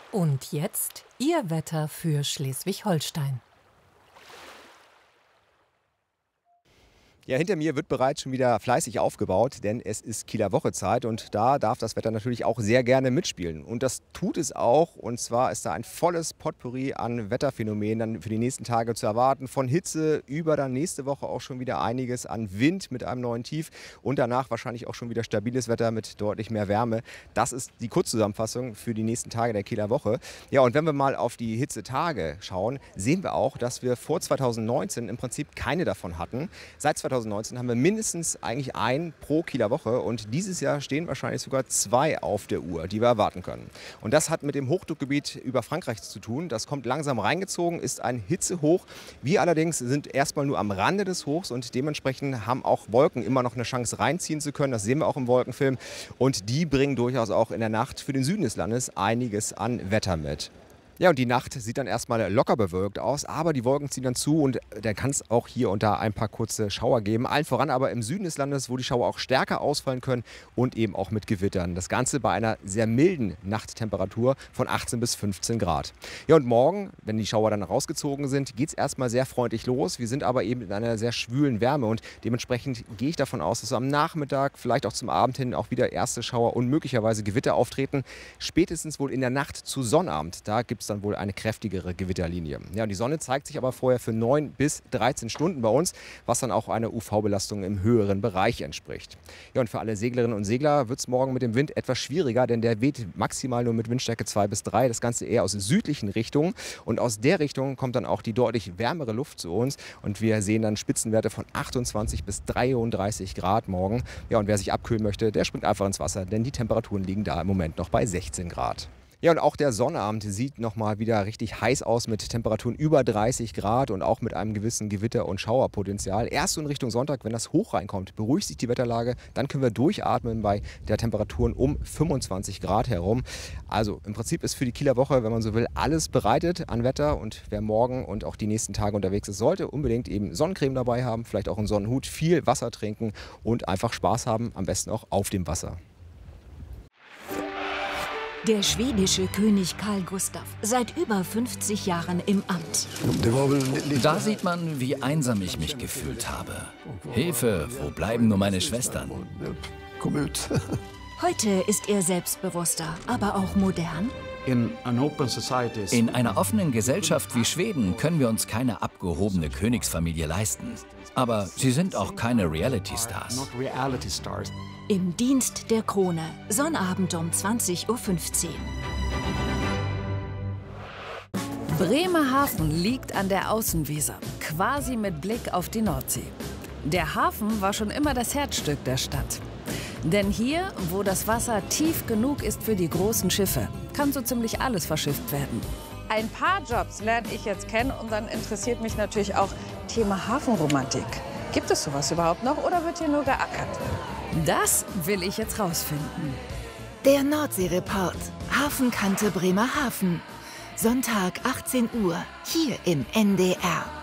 Und jetzt Ihr Wetter für Schleswig-Holstein. Ja, hinter mir wird bereits schon wieder fleißig aufgebaut, denn es ist Kieler Woche-Zeit und da darf das Wetter natürlich auch sehr gerne mitspielen. Und das tut es auch, und zwar ist da ein volles Potpourri an Wetterphänomenen dann für die nächsten Tage zu erwarten. Von Hitze über dann nächste Woche auch schon wieder einiges an Wind mit einem neuen Tief und danach wahrscheinlich auch schon wieder stabiles Wetter mit deutlich mehr Wärme. Das ist die Kurzzusammenfassung für die nächsten Tage der Kieler Woche. Ja, und wenn wir mal auf die Hitzetage schauen, sehen wir auch, dass wir vor 2019 im Prinzip keine davon hatten. Seit 2019 haben wir mindestens eigentlich einen pro Kieler Woche und dieses Jahr stehen wahrscheinlich sogar 2 auf der Uhr, die wir erwarten können. Und das hat mit dem Hochdruckgebiet über Frankreich zu tun. Das kommt langsam reingezogen, ist ein Hitzehoch. Wir allerdings sind erstmal nur am Rande des Hochs und dementsprechend haben auch Wolken immer noch eine Chance reinziehen zu können. Das sehen wir auch im Wolkenfilm und die bringen durchaus auch in der Nacht für den Süden des Landes einiges an Wetter mit. Ja, und die Nacht sieht dann erstmal locker bewölkt aus, aber die Wolken ziehen dann zu und da kann es auch hier und da ein paar kurze Schauer geben. Allen voran aber im Süden des Landes, wo die Schauer auch stärker ausfallen können und eben auch mit Gewittern. Das Ganze bei einer sehr milden Nachttemperatur von 18 bis 15 Grad. Ja, und morgen, wenn die Schauer dann rausgezogen sind, geht es erstmal sehr freundlich los. Wir sind aber eben in einer sehr schwülen Wärme und dementsprechend gehe ich davon aus, dass so am Nachmittag, vielleicht auch zum Abend hin auch wieder erste Schauer und möglicherweise Gewitter auftreten. Spätestens wohl in der Nacht zu Sonnabend, da gibt es dann wohl eine kräftigere Gewitterlinie. Ja, und die Sonne zeigt sich aber vorher für 9 bis 13 Stunden bei uns, was dann auch einer UV-Belastung im höheren Bereich entspricht. Ja, und für alle Seglerinnen und Segler wird es morgen mit dem Wind etwas schwieriger, denn der weht maximal nur mit Windstärke 2 bis 3. Das Ganze eher aus südlichen Richtungen und aus der Richtung kommt dann auch die deutlich wärmere Luft zu uns und wir sehen dann Spitzenwerte von 28 bis 33 Grad morgen. Ja, und wer sich abkühlen möchte, der springt einfach ins Wasser, denn die Temperaturen liegen da im Moment noch bei 16 Grad. Ja, und auch der Sonnabend sieht nochmal wieder richtig heiß aus mit Temperaturen über 30 Grad und auch mit einem gewissen Gewitter- und Schauerpotenzial. Erst so in Richtung Sonntag, wenn das Hoch reinkommt, beruhigt sich die Wetterlage. Dann können wir durchatmen bei der Temperaturen um 25 Grad herum. Also im Prinzip ist für die Kieler Woche, wenn man so will, alles bereitet an Wetter. Und wer morgen und auch die nächsten Tage unterwegs ist, sollte unbedingt eben Sonnencreme dabei haben, vielleicht auch einen Sonnenhut, viel Wasser trinken und einfach Spaß haben, am besten auch auf dem Wasser. Der schwedische König Carl Gustaf, seit über 50 Jahren im Amt. Da sieht man, wie einsam ich mich gefühlt habe. Hilfe, wo bleiben nur meine Schwestern? Heute ist er selbstbewusster, aber auch modern. In einer offenen Gesellschaft wie Schweden können wir uns keine abgehobene Königsfamilie leisten. Aber sie sind auch keine Reality-Stars. Im Dienst der Krone, Sonnabend um 20:15 Uhr. Bremerhaven liegt an der Außenweser, quasi mit Blick auf die Nordsee. Der Hafen war schon immer das Herzstück der Stadt. Denn hier, wo das Wasser tief genug ist für die großen Schiffe, kann so ziemlich alles verschifft werden. Ein paar Jobs lerne ich jetzt kennen und dann interessiert mich natürlich auch Thema Hafenromantik. Gibt es sowas überhaupt noch oder wird hier nur geackert? Das will ich jetzt rausfinden. Der Nordsee-Report. Hafenkante Bremerhaven. Sonntag 18 Uhr, hier im NDR.